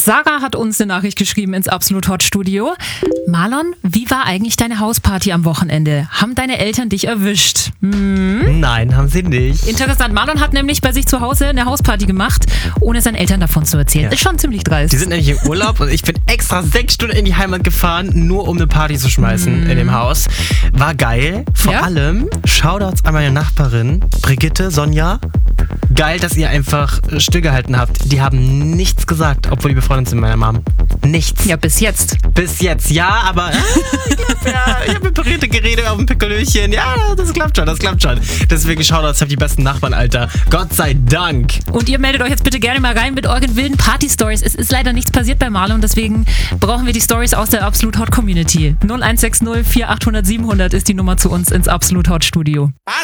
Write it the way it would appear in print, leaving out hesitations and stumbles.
Sarah hat uns eine Nachricht geschrieben ins Absolut Hot Studio. Marlon, wie war eigentlich deine Hausparty am Wochenende? Haben deine Eltern dich erwischt? Nein, haben sie nicht. Interessant. Marlon hat nämlich bei sich zu Hause eine Hausparty gemacht, ohne seinen Eltern davon zu erzählen. Ja. Ist schon ziemlich dreist. Die sind nämlich im Urlaub und ich bin extra 6 Stunden in die Heimat gefahren, nur um eine Party zu schmeißen in dem Haus. War geil. Vor allem Shoutouts an meine Nachbarin, Brigitte, Sonja. Geil, dass ihr einfach stillgehalten habt. Die haben nichts gesagt, obwohl die befreundet sind mit meiner Mom. Nichts. Ja, bis jetzt. Bis jetzt, ja, aber ich habe mit Brigitte geredet auf dem Piccolöchen. Ja, das klappt schon. Deswegen Shoutouts, ich habe die besten Nachbarn, Alter. Gott sei Dank. Und ihr meldet euch jetzt bitte gerne mal rein mit euren wilden Party-Stories. Es ist leider nichts passiert bei Marlon, deswegen brauchen wir die Stories aus der Absolut Hot Community. 0160 4800 700 ist die Nummer zu uns ins Absolut Hot Studio. I